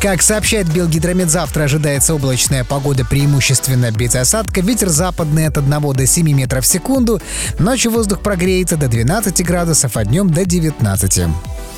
Как сообщает Белгидромет, завтра ожидается облачная погода, преимущественно без осадка. Ветер западный от 1 до 7 метров в секунду. Ночью воздух прогреется до 12 градусов, а днем до 19.